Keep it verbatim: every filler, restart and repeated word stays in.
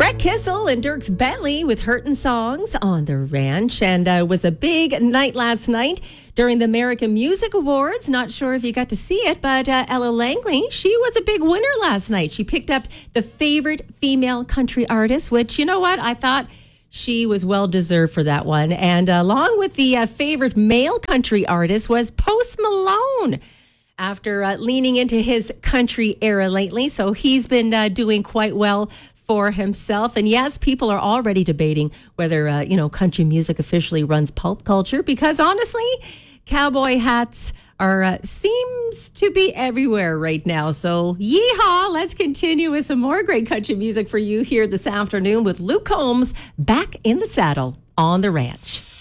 Brett Kissel and Dierks Bentley with Hurtin' Songs on the Ranch. And uh, was a big night last night during the American Music Awards. Not sure if you got to see it, but uh, Ella Langley, she was a big winner last night. She picked up the favorite female country artist, which, you know what, I thought she was well-deserved for that one. And uh, along with the uh, favorite male country artist was Post Malone, after uh, leaning into his country era lately. So he's been uh, doing quite well for himself. And yes, people are already debating whether, uh, you know, country music officially runs pulp culture, because honestly, cowboy hats are uh, seems to be everywhere right now. So yeehaw, let's continue with some more great country music for you here this afternoon with Luke Combs back in the saddle on the Ranch.